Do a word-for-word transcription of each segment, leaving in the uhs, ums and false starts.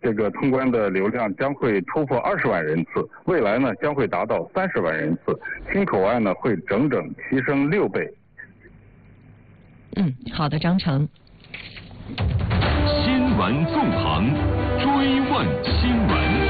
这个通关的流量将会突破二十万人次，未来呢将会达到三十万人次，新口岸呢会整整提升六倍。 嗯，好的，张成。 新闻纵横，追问新闻。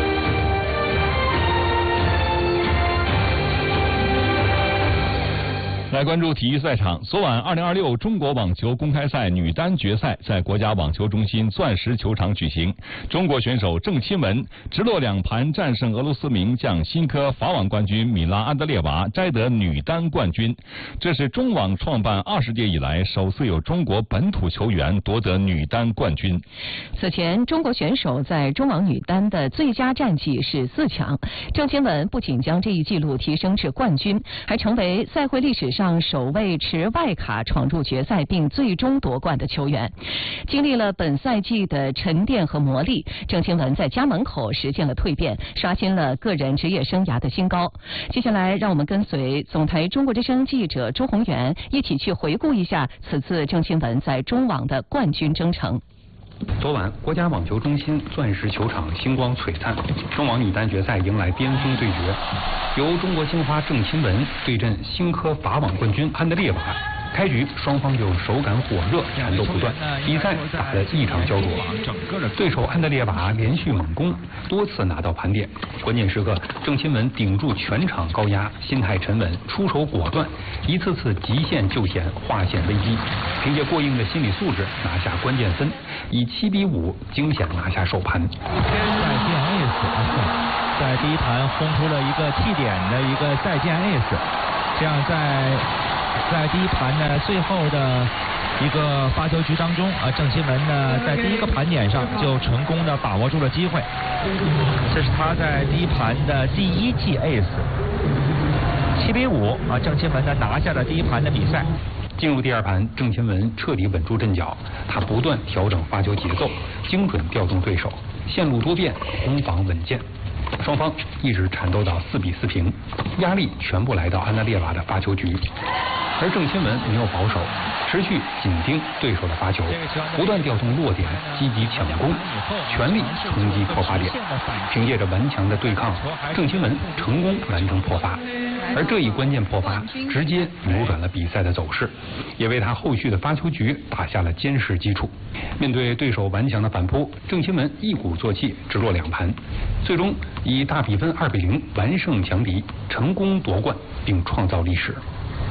来关注体育赛场，昨晚二零二六中国网球公开赛女单决赛在国家网球中心钻石球场举行。中国选手郑钦文直落两盘战胜俄罗斯名将新科法网冠军米拉安德烈娃，摘得女单冠军。这是中网创办二十届以来首次有中国本土球员夺得女单冠军。 此前，中国选手在中网女单的最佳战绩是四强。郑钦文不仅将这一纪录提升至冠军，还成为赛会历史上首位持外卡闯入决赛并最终夺冠的球员。经历了本赛季的沉淀和磨砺，郑钦文在家门口实现了蜕变，刷新了个人职业生涯的新高。接下来，让我们跟随总台中国之声记者周宏元一起去回顾一下此次郑钦文在中网的冠军征程。 昨晚，国家网球中心钻石球场星光璀璨，中网女单决赛迎来巅峰对决，由中国金花郑钦文对阵新科法网冠军安德烈娃。开局双方就手感火热，缠斗不断，比赛打得异常焦灼。对手安德烈娃连续猛攻，多次拿到盘点。关键时刻，郑钦文顶住全场高压，心态沉稳，出手果断，一次次极限救险，化险为夷。凭借过硬的心理素质拿下关键分，以七比五惊险拿下首盘。 再见 ace， 在第一盘轰出了一个气点的一个再见 ace， 这样在。在第一盘的最后的一个发球局当中啊，郑钦文呢在第一个盘点上就成功的把握住了机会，这是他在第一盘的第一记 ace， 七比五啊，郑钦文呢拿下了第一盘的比赛。 进入第二盘，郑钦文彻底稳住阵脚，他不断调整发球节奏，精准调动对手，线路多变，攻防稳健。双方一直缠斗到四比四平，压力全部来到安德烈娃的发球局，而郑钦文没有保守，持续紧盯对手的发球，不断调动落点，积极抢攻，全力冲击破发点。凭借着顽强的对抗，郑钦文成功完成破发，而这一关键破发直接扭转了比赛的走势，也为他后续的发球局打下了坚实基础。面对对手顽强的反扑，郑钦文一鼓作气直落两盘，最终以大比分二比零完胜强敌，成功夺冠并创造历史。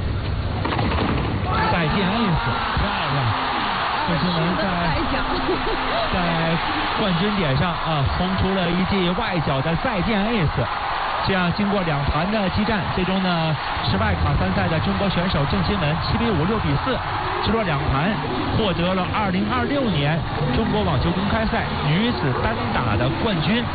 再见 ace， 漂亮！郑钦文在在冠军点上啊轰出了一记外脚的再见 ace。这样，经过两盘的激战，最终呢，持外卡参赛的中国选手郑钦文七比五、六比四，直落两盘，获得了二零二六年中国网球公开赛女子单打的冠军。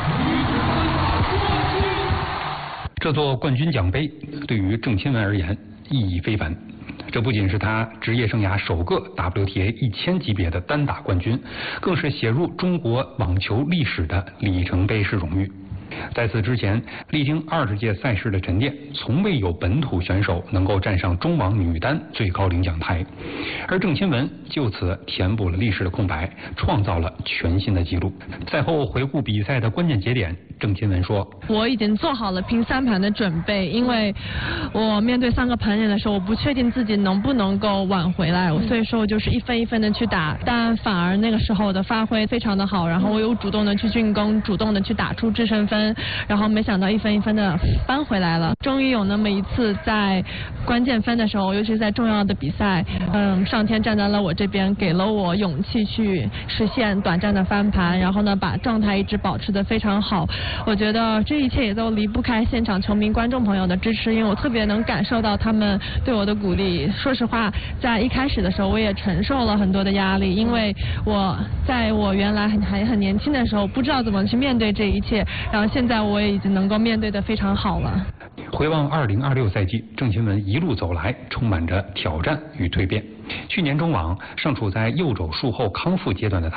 这座冠军奖杯对于郑钦文而言意义非凡。这不仅是他职业生涯首个 W T A 一千级别的单打冠军，更是写入中国网球历史的里程碑式荣誉。在此之前，历经二十届赛事的沉淀，从未有本土选手能够站上中网女单最高领奖台，而郑钦文就此填补了历史的空白，创造了全新的纪录。赛后回顾比赛的关键节点，郑钦文说：“ 我已经做好了拼三盘的准备，因为我面对三个盘点的时候，我不确定自己能不能够挽回来，所以说我就是一分一分的去打，但反而那个时候我的发挥非常的好，然后我有主动的去进攻，主动的去打出制胜分。”然后没想到一分一分的扳回来了，终于有那么一次在关键分的时候，尤其是在重要的比赛，嗯，上天站在了我这边，给了我勇气去实现短暂的翻盘，然后呢，把状态一直保持得非常好。我觉得这一切也都离不开现场球迷、观众朋友的支持，因为我特别能感受到他们对我的鼓励。说实话，在一开始的时候，我也承受了很多的压力，因为我在我原来很还很年轻的时候，不知道怎么去面对这一切，然后现在我也已经能够面对得非常好了。 回望二零二六赛季，郑钦文一路走来，充满着挑战与蜕变。去年中网尚处在右肘术后康复阶段的他，